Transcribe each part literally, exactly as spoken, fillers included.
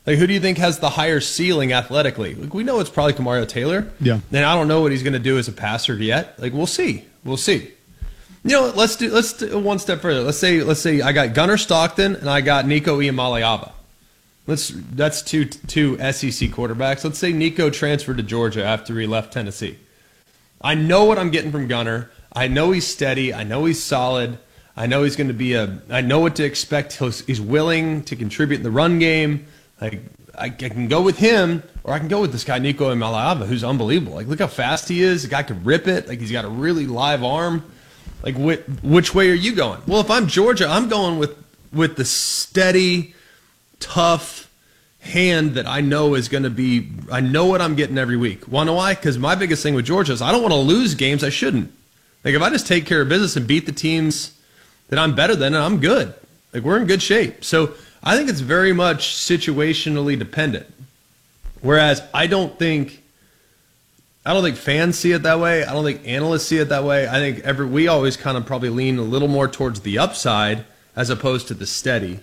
Like, who do you think has the higher ceiling athletically? Like, we know it's probably Kamario Taylor. Yeah. And I don't know what he's going to do as a passer yet. Like, we'll see. We'll see. You know, let's do let's do one step further. Let's say let's say I got Gunnar Stockton and I got Nico Iamaleava. Let's that's two two S E C quarterbacks. Let's say Nico transferred to Georgia after he left Tennessee. I know what I'm getting from Gunnar. I know he's steady. I know he's solid. I know he's going to be a. I know what to expect. He's, he's willing to contribute in the run game. Like I, I can go with him, or I can go with this guy Nico Iamaleava, who's unbelievable. Like look how fast he is. The guy can rip it. Like he's got a really live arm. Like which, which way are you going? Well, if I'm Georgia, I'm going with with the steady, tough hand that I know is going to be. I know what I'm getting every week. Want to know why? Because my biggest thing with Georgia is I don't want to lose games I shouldn't. Like if I just take care of business and beat the teams that I'm better than, I'm good. Like we're in good shape. So I think it's very much situationally dependent. Whereas I don't think. I don't think fans see it that way. I don't think analysts see it that way. I think every we always kind of probably lean a little more towards the upside as opposed to the steady.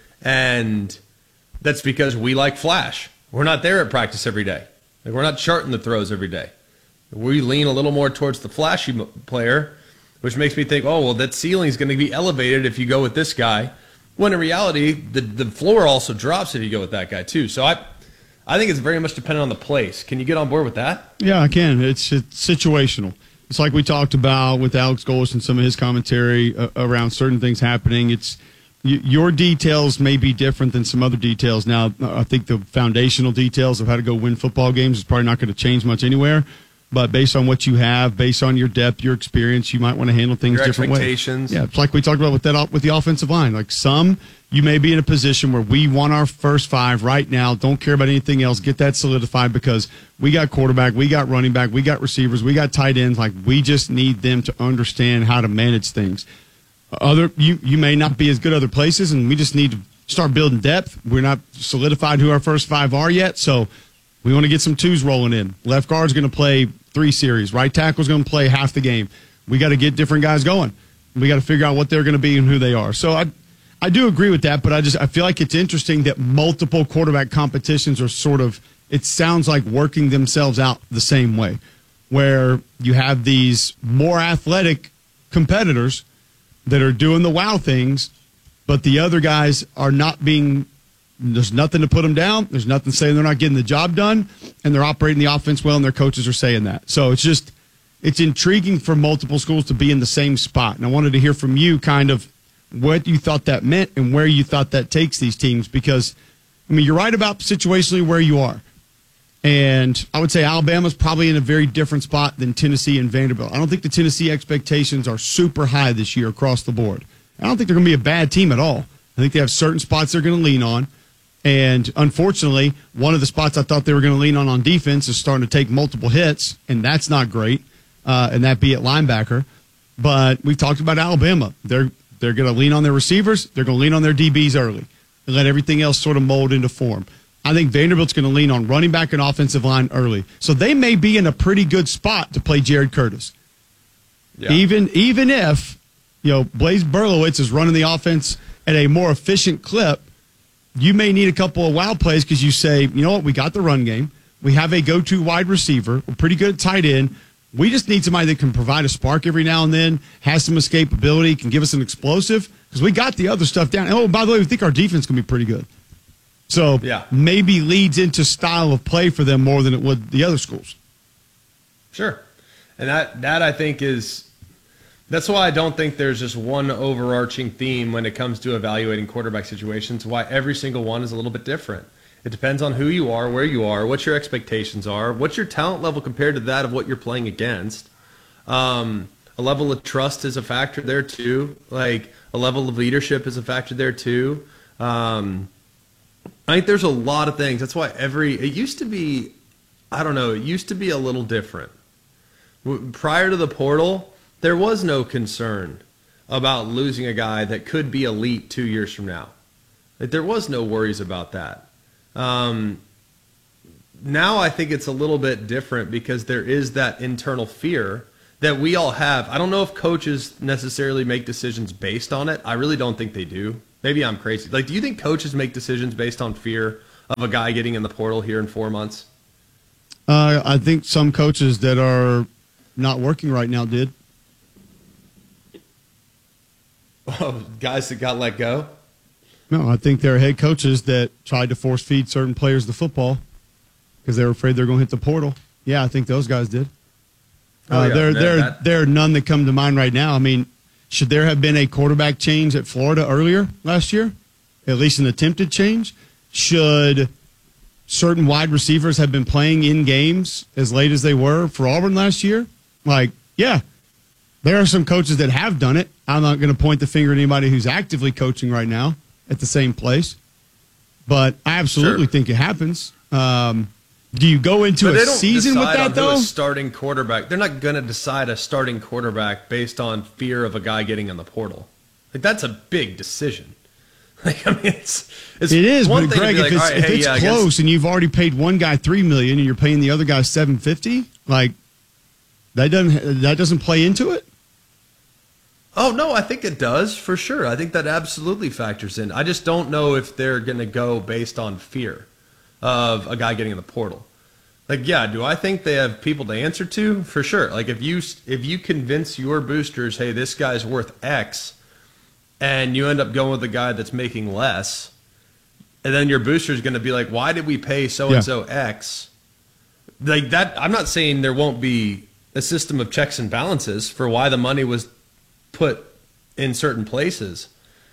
And that's because we like flash. We're not there at practice every day. Like we're not charting the throws every day. We lean a little more towards the flashy player, which makes me think, oh, well, that ceiling is going to be elevated if you go with this guy. When in reality, the, the floor also drops if you go with that guy too. So I I think it's very much dependent on the place. Can you get on board with that? Yeah, I can. It's, it's situational. It's like we talked about with Alex Golis and some of his commentary uh, around certain things happening. It's y- your details may be different than some other details. Now, I think the foundational details of how to go win football games is probably not going to change much anywhere. But based on what you have, based on your depth, your experience, you might want to handle things your different ways. Expectations. Yeah, it's like we talked about with that with the offensive line. Like some, you may be in a position where we want our first five right now. Don't care about anything else. Get that solidified because we got quarterback, we got running back, we got receivers, we got tight ends. Like we just need them to understand how to manage things. Other, you you may not be as good other places, and we just need to start building depth. We're not solidified who our first five are yet, so. We want to get some twos rolling in. Left guard's going to play three series. Right tackle's going to play half the game. We got to get different guys going. We got to figure out what they're going to be and who they are. So I, I do agree with that, but I just I feel like it's interesting that multiple quarterback competitions are sort of. It sounds like working themselves out the same way, where you have these more athletic competitors that are doing the wow things, but the other guys are not being. There's nothing to put them down. There's nothing saying they're not getting the job done, and they're operating the offense well, and their coaches are saying that. So it's just it's intriguing for multiple schools to be in the same spot. And I wanted to hear from you kind of what you thought that meant and where you thought that takes these teams because, I mean, you're right about situationally where you are. And I would say Alabama's probably in a very different spot than Tennessee and Vanderbilt. I don't think the Tennessee expectations are super high this year across the board. I don't think they're going to be a bad team at all. I think they have certain spots they're going to lean on. And unfortunately, one of the spots I thought they were going to lean on on defense is starting to take multiple hits, and that's not great, uh, and that be at linebacker. But we've talked about Alabama. They're they're going to lean on their receivers. They're going to lean on their D Bs early and let everything else sort of mold into form. I think Vanderbilt's going to lean on running back and offensive line early. So they may be in a pretty good spot to play Jared Curtis. Yeah. Even even if, you know, Blaise Berlowitz is running the offense at a more efficient clip, you may need a couple of wild plays because you say, you know what, we got the run game. We have a go-to wide receiver. We're pretty good at tight end. We just need somebody that can provide a spark every now and then, has some escapability, can give us an explosive because we got the other stuff down. Oh, by the way, we think our defense can be pretty good. So yeah. Maybe leads into style of play for them more than it would the other schools. Sure. And that, that I think is – that's why I don't think there's just one overarching theme when it comes to evaluating quarterback situations, why every single one is a little bit different. It depends on who you are, where you are, what your expectations are, what's your talent level compared to that of what you're playing against. Um, a level of trust is a factor there too. Like a level of leadership is a factor there too. Um, I think there's a lot of things. That's why every – it used to be – I don't know. It used to be a little different. Prior to the portal – there was no concern about losing a guy that could be elite two years from now. Like, there was no worries about that. Um, now I think it's a little bit different because there is that internal fear that we all have. I don't know if coaches necessarily make decisions based on it. I really don't think they do. Maybe I'm crazy. Like, do you think coaches make decisions based on fear of a guy getting in the portal here in four months? Uh, I think some coaches that are not working right now did. Oh, guys that got let go? No, I think there are head coaches that tried to force feed certain players the football because they were afraid they're going to hit the portal. Yeah, I think those guys did. Oh, uh, yeah, there, man, there, that- there are none that come to mind right now. I mean, should there have been a quarterback change at Florida earlier last year? At least an attempted change? Should certain wide receivers have been playing in games as late as they were for Auburn last year? Like, yeah, there are some coaches that have done it. I'm not going to point the finger at anybody who's actively coaching right now at the same place. But I absolutely Sure. think it happens. Um, do you go into But a they don't season with decide that, on who though? a starting quarterback. They're not going to decide a starting quarterback based on fear of a guy getting in the portal. Like, that's a big decision. Like, I mean, it's, it's It is, one but thing to Greg, be if like, it's, all right, if hey, it's yeah, I close guess- and you've already paid one guy three million dollars and you're paying the other guy seven fifty, like that doesn't that doesn't play into it. Oh, no, I think it does, for sure. I think that absolutely factors in. I just don't know if they're going to go based on fear of a guy getting in the portal. Like, yeah, do I think they have people to answer to? For sure. Like, if you if you convince your boosters, hey, this guy's worth X, and you end up going with a guy that's making less, and then your booster's going to be like, why did we pay so-and-so X? Like that, I'm not saying there won't be a system of checks and balances for why the money was put in certain places.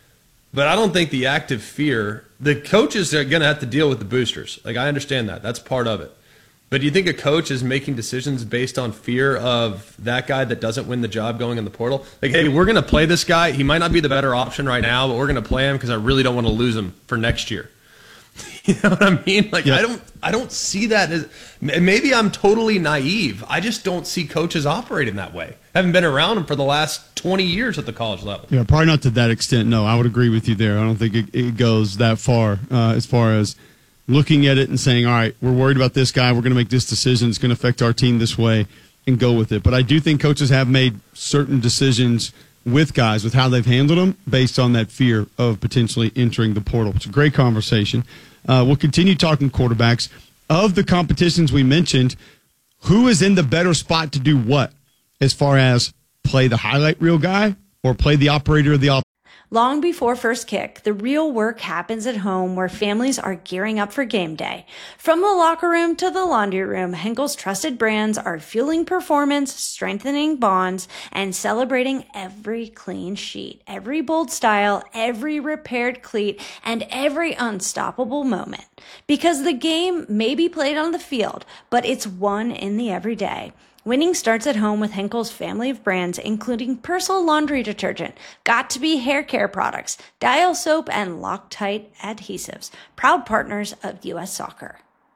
But I don't think the active fear, the coaches are going to have to deal with the boosters. Like, I understand that. That's part of it. But do you think a coach is making decisions based on fear of that guy that doesn't win the job going in the portal? Like, hey, we're going to play this guy. He might not be the better option right now, but we're going to play him because I really don't want to lose him for next year. You know what I mean? Like, Yeah. I don't, I don't see that as. Maybe I'm totally naive. I just don't see coaches operating that way. I haven't been around them for the last twenty years at the college level. Yeah, probably not to that extent. No, I would agree with you there. I don't think it, it goes that far uh, as far as looking at it and saying, all right, we're worried about this guy. We're going to make this decision. It's going to affect our team this way and go with it. But I do think coaches have made certain decisions with guys, with how they've handled them, based on that fear of potentially entering the portal. It's a great conversation. Uh, we'll continue talking quarterbacks. Of the competitions we mentioned, who is in the better spot to do what as far as play the highlight reel guy or play the operator of the offense? Long before first kick, the real work happens at home where families are gearing up for game day. From the locker room to the laundry room, Henkel's trusted brands are fueling performance, strengthening bonds, and celebrating every clean sheet, every bold style, every repaired cleat, and every unstoppable moment. Because the game may be played on the field, but it's won in the everyday. Winning starts at home with Henkel's family of brands, including Persil laundry detergent, Got2b hair care products, Dial soap, and Loctite adhesives. Proud partners of U S Soccer.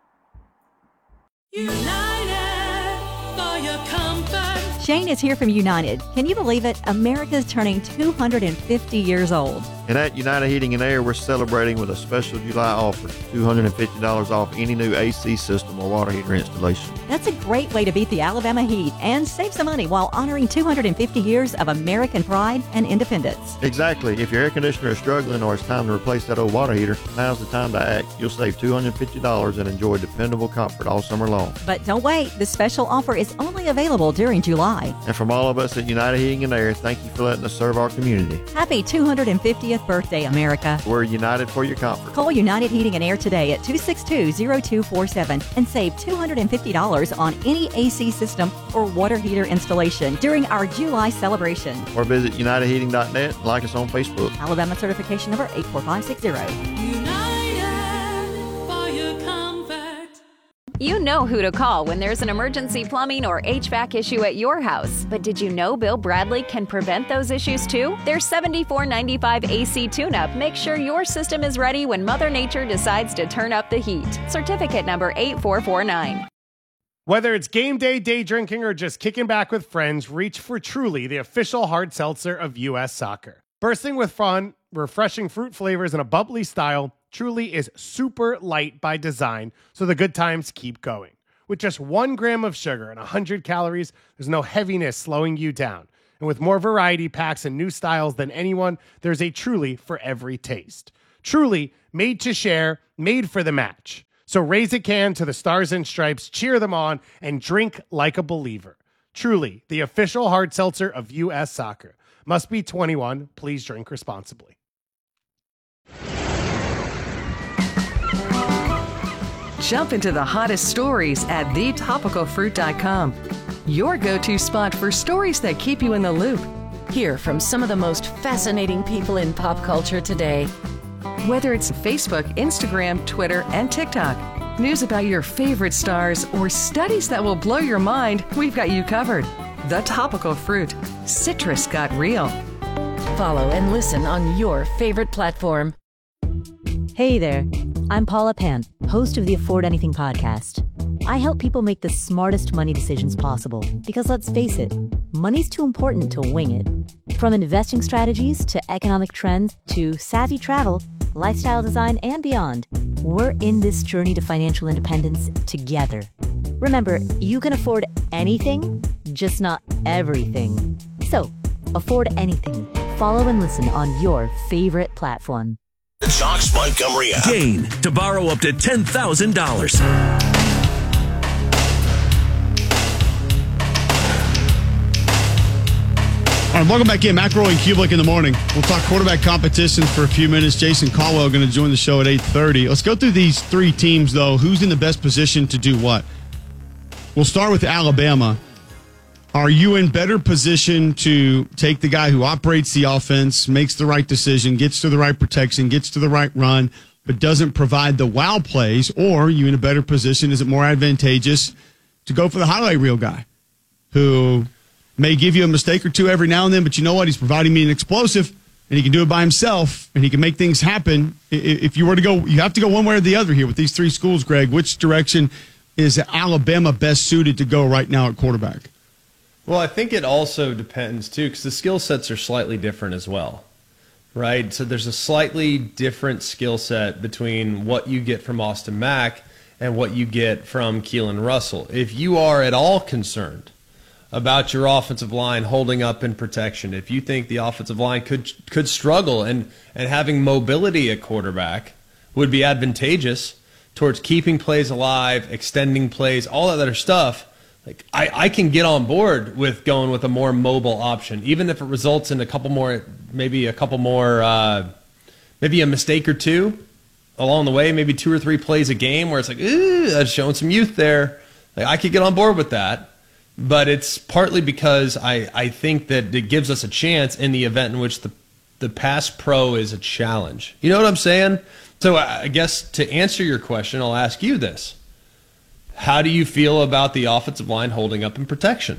United for your comfort. Shane is here from United. Can you believe it? America's turning two hundred fifty years old. And at United Heating and Air, we're celebrating with a special July offer, two hundred fifty dollars off any new A C system or water heater installation. That's a great way to beat the Alabama heat and save some money while honoring two hundred fifty years of American pride and independence. Exactly. If your air conditioner is struggling or it's time to replace that old water heater, now's the time to act. You'll save two hundred fifty dollars and enjoy dependable comfort all summer long. But don't wait. The special offer is only available during July. And from all of us at United Heating and Air, thank you for letting us serve our community. Happy two hundred fiftieth birthday, America. We're united for your comfort. Call United Heating and Air today at two six two, zero two four seven and save two hundred fifty dollars on any A C system or water heater installation during our July celebration. Or visit united heating dot net and like us on Facebook. Alabama certification number eight four five six zero. United for your comfort. You know who to call when there's an emergency plumbing or H V A C issue at your house. But did you know Bill Bradley can prevent those issues too? Their seventy-four ninety-five A C tune-up makes sure your system is ready when Mother Nature decides to turn up the heat. Certificate number eight four four nine. Whether it's game day, day drinking, or just kicking back with friends, reach for Truly, the official hard seltzer of U S Soccer. Bursting with fun, refreshing fruit flavors, and a bubbly style, Truly is super light by design, so the good times keep going. With just one gram of sugar and one hundred calories, there's no heaviness slowing you down. And with more variety packs and new styles than anyone, there's a Truly for every taste. Truly, made to share, made for the match. So raise a can to the Stars and Stripes, cheer them on, and drink like a believer. Truly, the official hard seltzer of U S Soccer. Must be twenty-one. Please drink responsibly. Jump into the hottest stories at the topical fruit dot com. Your go-to spot for stories that keep you in the loop. Hear from some of the most fascinating people in pop culture today. Whether it's Facebook, Instagram, Twitter, and TikTok, news about your favorite stars, or studies that will blow your mind, we've got you covered. The Topical Fruit. Citrus got real. Follow and listen on your favorite platform. Hey there, I'm Paula Pan, host of the Afford Anything podcast. I help people make the smartest money decisions possible because, let's face it, money's too important to wing it. From investing strategies to economic trends to savvy travel, lifestyle design, and beyond, we're in this journey to financial independence together. Remember, you can afford anything, just not everything. So, afford anything. Follow and listen on your favorite platform. The Jox Montgomery app. Gain to borrow up to ten thousand dollars. All right, welcome back in. McElroy and Kublik in the morning. We'll talk quarterback competitions for a few minutes. Jason Caldwell going to join the show at eight thirty. Let's go through these three teams, though. Who's in the best position to do what? We'll start with Alabama. Are you in better position to take the guy who operates the offense, makes the right decision, gets to the right protection, gets to the right run, but doesn't provide the wow plays? Or are you in a better position? Is it more advantageous to go for the highlight reel guy who may give you a mistake or two every now and then, but you know what? He's providing me an explosive, and he can do it by himself, and he can make things happen. If you were to go, you have to go one way or the other here with these three schools, Greg. Which direction is Alabama best suited to go right now at quarterback? Well, I think it also depends, too, because the skill sets are slightly different as well, right? So there's a slightly different skill set between what you get from Austin Mack and what you get from Keelan Russell. If you are at all concerned about your offensive line holding up in protection, if you think the offensive line could could struggle and, and having mobility at quarterback would be advantageous towards keeping plays alive, extending plays, all that other stuff, like I, I can get on board with going with a more mobile option, even if it results in a couple more, maybe a couple more, uh, maybe a mistake or two along the way, maybe two or three plays a game where it's like, ooh, that's showing some youth there. Like I could get on board with that. But it's partly because I, I think that it gives us a chance in the event in which the, the pass pro is a challenge. You know what I'm saying? So I guess to answer your question, I'll ask you this. How do you feel about the offensive line holding up in protection?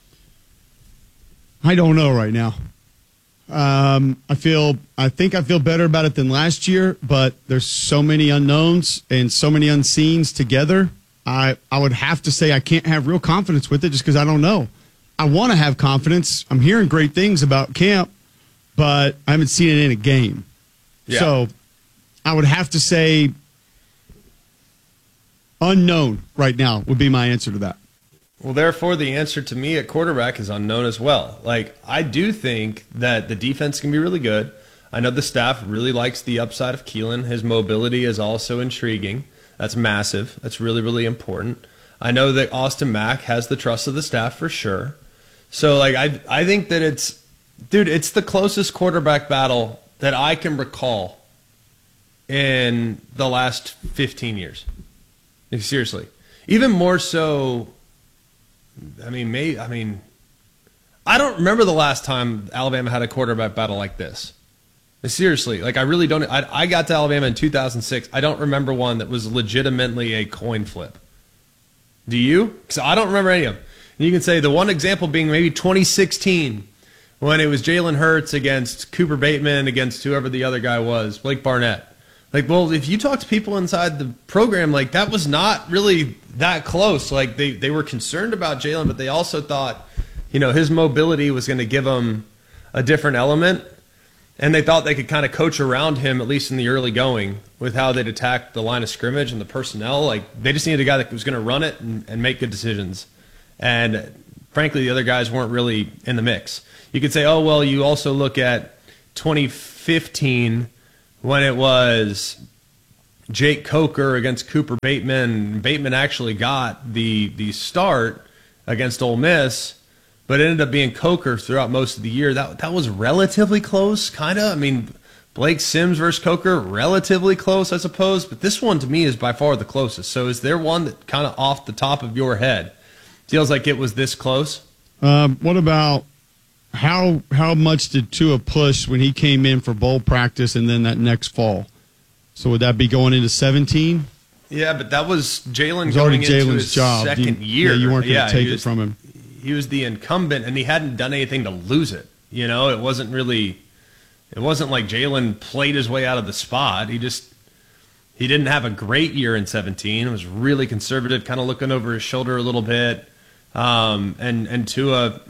I don't know right now. Um, I feel, I think I feel better about it than last year, but there's so many unknowns and so many unseens together. I, I would have to say I can't have real confidence with it just because I don't know. I want to have confidence. I'm hearing great things about camp, but I haven't seen it in a game. Yeah. So I would have to say unknown right now would be my answer to that. Well, therefore, the answer to me at quarterback is unknown as well. Like, I do think that the defense can be really good. I know the staff really likes the upside of Keelan. His mobility is also intriguing. That's massive. That's really, really important. I know that Austin Mack has the trust of the staff for sure. So, like, I I think that it's, dude, it's the closest quarterback battle that I can recall in the last fifteen years. Like, seriously. Even more so, I mean, may, I mean, I don't remember the last time Alabama had a quarterback battle like this. Seriously, like I really don't. I, I got to Alabama in two thousand six. I don't remember one that was legitimately a coin flip. Do you? Because I don't remember any of them. And you can say the one example being maybe twenty sixteen when it was Jalen Hurts against Cooper Bateman against whoever the other guy was, Blake Barnett. Like, well, if you talk to people inside the program, like that was not really that close. Like they, they were concerned about Jalen, but they also thought, you know, his mobility was going to give him a different element. And they thought they could kind of coach around him, at least in the early going, with how they'd attack the line of scrimmage and the personnel. Like, they just needed a guy that was going to run it and, and make good decisions. And, frankly, the other guys weren't really in the mix. You could say, oh, well, you also look at twenty fifteen when it was Jake Coker against Cooper Bateman. Bateman actually got the the start against Ole Miss, but it ended up being Coker throughout most of the year. That that was relatively close, kind of. I mean, Blake Sims versus Coker, relatively close, I suppose. But this one, to me, is by far the closest. So is there one that kind of off the top of your head feels like it was this close? Um, what about how how much did Tua push when he came in for bowl practice and then that next fall? So would that be going into seventeen? Yeah, but that was Jalen was going already into Jalen's his job. second You- year. yeah, you weren't gonna Yeah, take he it was- from him. He was the incumbent, and he hadn't done anything to lose it. You know, it wasn't really, it wasn't like Jalen played his way out of the spot. He just, he didn't have a great year in seventeen. It was really conservative, kind of looking over his shoulder a little bit. Um, and, and Tua,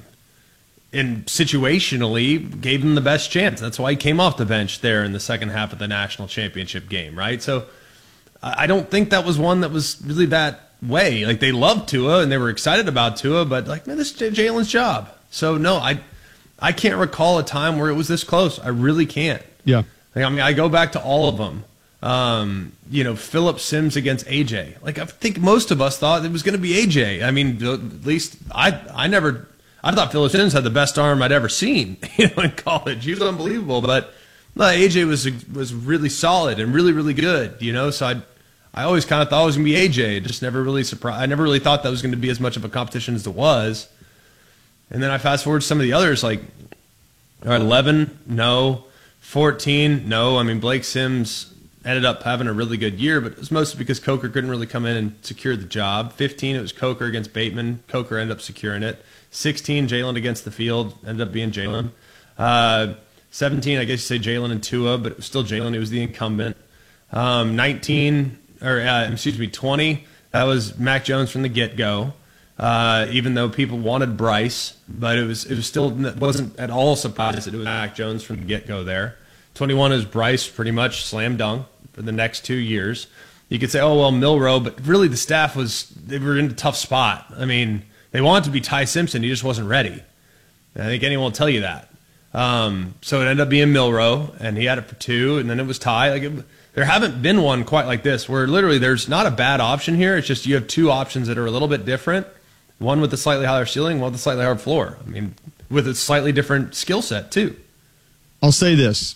in situationally, gave him the best chance. That's why he came off the bench there in the second half of the national championship game, right? So I I don't think that was one that was really that way. Like, they loved Tua and they were excited about Tua, but like, man, this is Jalen's job. So no, I I can't recall a time where it was this close. I really can't. Yeah. Like, I mean, I go back to all of them. Um, you know, Phillip Sims against A J. Like, I think most of us thought it was going to be A J. I mean, at least I I never I thought Phillip Sims had the best arm I'd ever seen, you know, in college. He was unbelievable, but no, A J was was really solid and really really good, you know. So I I always kind of thought it was going to be A J. Just never really surprised. I never really thought that was going to be as much of a competition as it was. And then I fast forward to some of the others, like, all right, eleven, no. fourteen, no. I mean, Blake Sims ended up having a really good year, but it was mostly because Coker couldn't really come in and secure the job. fifteen, it was Coker against Bateman. Coker ended up securing it. sixteen, Jalen against the field, ended up being Jalen. Uh, seventeen, I guess you say Jalen and Tua, but it was still Jalen. He was the incumbent. Um, nineteen, or uh, excuse me, twenty, that was Mac Jones from the get-go. Uh, even though people wanted Bryce, but it was it was still it wasn't at all surprised that it was Mac Jones from the get-go there. twenty-one is Bryce, pretty much slam dunk for the next two years. You could say, oh, well, Milroe, but really the staff was, they were in a tough spot. I mean, they wanted to be Ty Simpson. He just wasn't ready. And I think anyone will tell you that. Um, so it ended up being Milroe, and he had it for two, and then it was Ty. Like it, there haven't been one quite like this, where literally there's not a bad option here. It's just you have two options that are a little bit different. One with a slightly higher ceiling, one with a slightly higher floor. I mean, with a slightly different skill set, too. I'll say this.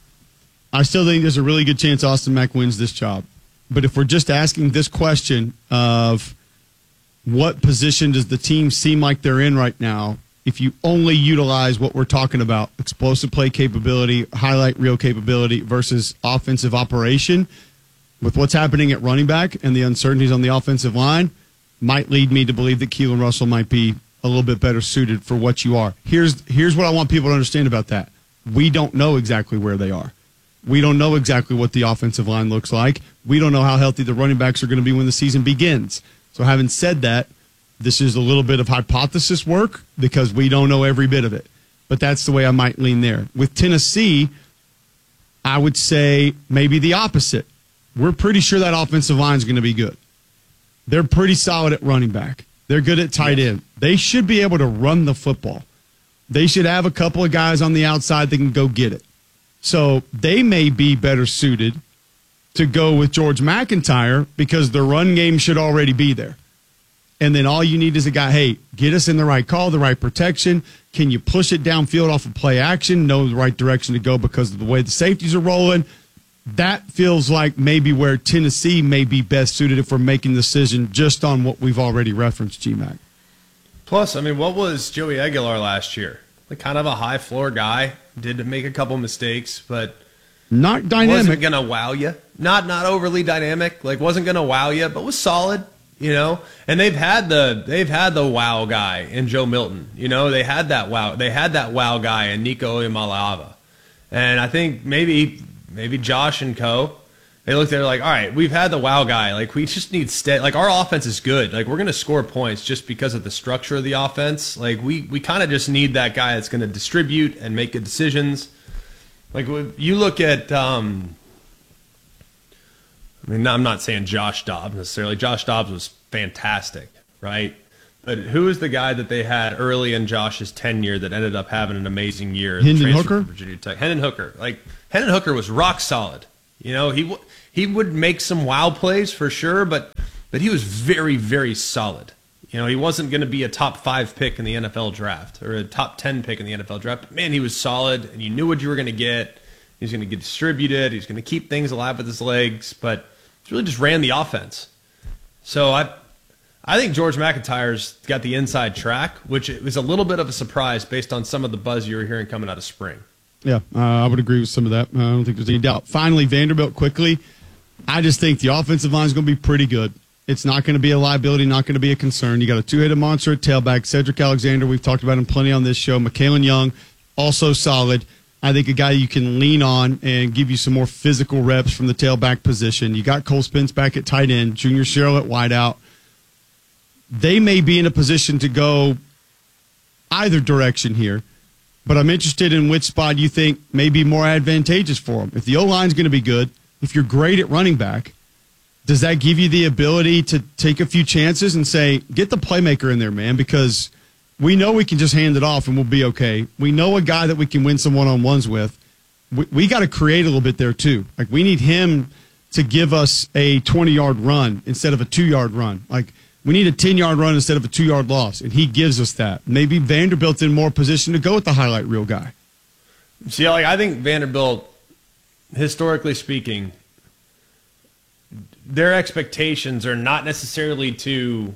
I still think there's a really good chance Austin Mack wins this job. But if we're just asking this question of what position does the team seem like they're in right now, if you only utilize what we're talking about, explosive play capability, highlight reel capability versus offensive operation, with what's happening at running back and the uncertainties on the offensive line, might lead me to believe that Keelan Russell might be a little bit better suited for what you are. Here's here's what I want people to understand about that. We don't know exactly where they are. We don't know exactly what the offensive line looks like. We don't know how healthy the running backs are going to be when the season begins. So having said that, this is a little bit of hypothesis work because we don't know every bit of it. But that's the way I might lean there. With Tennessee, I would say maybe the opposite. We're pretty sure that offensive line is going to be good. They're pretty solid at running back. They're good at tight end. They should be able to run the football. They should have a couple of guys on the outside that can go get it. So they may be better suited to go with George McIntyre because the run game should already be there. And then all you need is a guy, hey, get us in the right call, the right protection. Can you push it downfield off of play action, know the right direction to go because of the way the safeties are rolling? That feels like maybe where Tennessee may be best suited if we're making the decision just on what we've already referenced, G-Mac. Plus, I mean, what was Joey Aguilar last year? Like kind of a high floor guy. Did make a couple mistakes, but not dynamic. Wasn't gonna wow you. Not not overly dynamic. Like wasn't gonna wow you, but was solid. You know, and they've had the they've had the wow guy in Joe Milton. You know, they had that wow they had that wow guy in Nico Iamaleava, and I think maybe maybe Josh and co. They looked there like, all right, we've had the wow guy. Like we just need steady. Like our offense is good. Like we're gonna score points just because of the structure of the offense. Like we we kind of just need that guy that's gonna distribute and make good decisions. Like you look at. Um, I mean, I'm not saying Josh Dobbs necessarily. Josh Dobbs was fantastic, right? But who is the guy that they had early in Josh's tenure that ended up having an amazing year? Hendon Transfer Hooker? from Virginia Tech. Hendon Hooker. Like Hendon Hooker was rock solid. You know, he w- he would make some wow plays for sure, but but he was very, very solid. You know, he wasn't going to be a top five pick in the N F L draft or a top ten pick in the N F L draft. But man, he was solid, and you knew what you were going to get. He's going to get distributed. He's going to keep things alive with his legs, but he really just ran the offense. So I. I think George McIntyre's got the inside track, which was a little bit of a surprise based on some of the buzz you were hearing coming out of spring. Yeah, uh, I would agree with some of that. Uh, I don't think there's any doubt. Finally, Vanderbilt quickly. I just think the offensive line is going to be pretty good. It's not going to be a liability, not going to be a concern. You got a two-headed monster at tailback, Cedric Alexander. We've talked about him plenty on this show. McKalen Young, also solid. I think a guy you can lean on and give you some more physical reps from the tailback position. You got Cole Spence back at tight end, Junior Sherrill at wideout. They may be in a position to go either direction here, but I'm interested in which spot you think may be more advantageous for them. If the O-line's going to be good, if you're great at running back, does that give you the ability to take a few chances and say, get the playmaker in there, man, because we know we can just hand it off and we'll be okay. We know a guy that we can win some one-on-ones with. We, we got to create a little bit there, too. Like, we need him to give us a twenty-yard run instead of a two-yard run. Like, we need a ten-yard run instead of a two-yard loss, and he gives us that. Maybe Vanderbilt's in more position to go with the highlight reel guy. See, like I think Vanderbilt, historically speaking, their expectations are not necessarily to,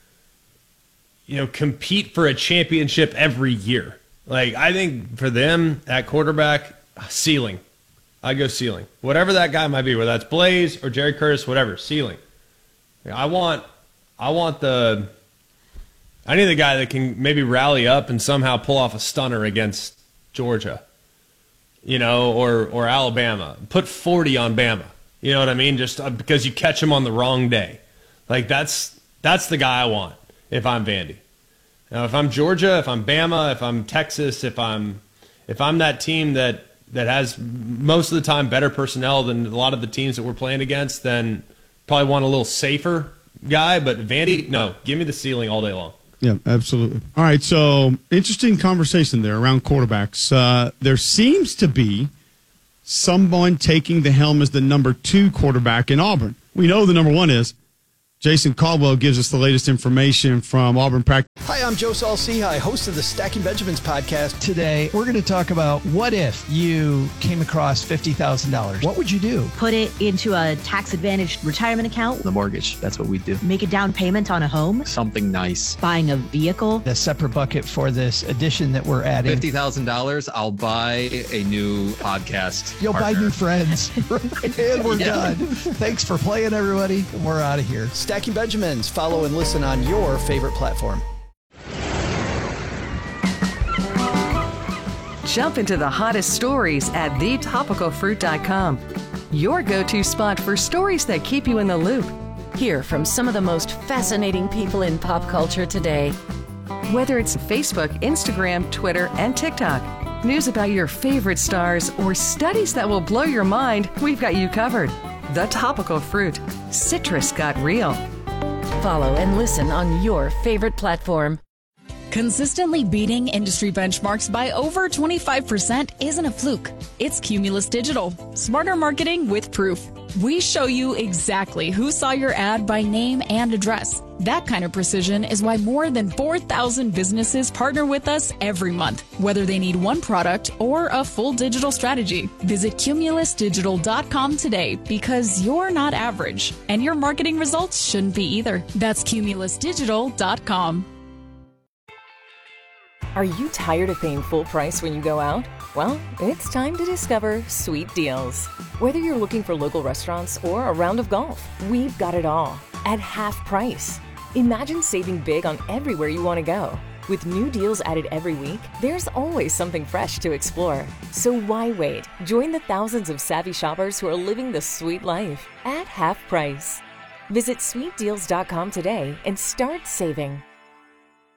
you know, compete for a championship every year. Like, I think for them at quarterback, ceiling. I go ceiling. Whatever that guy might be, whether that's Blaze or Jerry Curtis, whatever, ceiling. I want... I want the I need the guy that can maybe rally up and somehow pull off a stunner against Georgia, you know, or or Alabama. Put forty on Bama. You know what I mean? Just because you catch him on the wrong day. Like that's that's the guy I want if I'm Vandy. Now, if I'm Georgia, if I'm Bama, if I'm Texas, if I'm if I'm that team that that has most of the time better personnel than a lot of the teams that we're playing against, then probably want a little safer guy, but Vandy, no, give me the ceiling all day long. Yeah, absolutely. All right, so interesting conversation there around quarterbacks. Uh, there seems to be someone taking the helm as the number two quarterback in Auburn. We know the number one is. Jason Caldwell gives us the latest information from Auburn practice. Hi, I'm Joe Saul-Sehy, host of the Stacking Benjamins podcast. Today, we're going to talk about what if you came across fifty thousand dollars. What would you do? Put it into a tax-advantaged retirement account. The mortgage, that's what we do. Make a down payment on a home. Something nice. Buying a vehicle. A separate bucket for this addition that we're adding. fifty thousand dollars, I'll buy a new podcast You'll partner. buy new friends. And we're Yeah. done. Thanks for playing, everybody. And we're out of here. Stacking Benjamins. Follow and listen on your favorite platform. Jump into the hottest stories at the topical fruit dot com. Your go-to spot for stories that keep you in the loop. Hear from some of the most fascinating people in pop culture today. Whether it's Facebook, Instagram, Twitter, and TikTok, news about your favorite stars, or studies that will blow your mind, we've got you covered. The Topical Fruit. Citrus got real. Follow and listen on your favorite platform. Consistently beating industry benchmarks by over twenty-five percent isn't a fluke. It's Cumulus Digital. Smarter marketing with proof. We show you exactly who saw your ad by name and address. That kind of precision is why more than four thousand businesses partner with us every month, whether they need one product or a full digital strategy. Visit cumulus digital dot com today because you're not average, and your marketing results shouldn't be either. That's cumulus digital dot com. Are you tired of paying full price when you go out? Well, it's time to discover Sweet Deals. Whether you're looking for local restaurants or a round of golf, we've got it all at half price. Imagine saving big on everywhere you want to go. With new deals added every week, there's always something fresh to explore. So why wait? Join the thousands of savvy shoppers who are living the sweet life at half price. Visit sweet deals dot com today and start saving.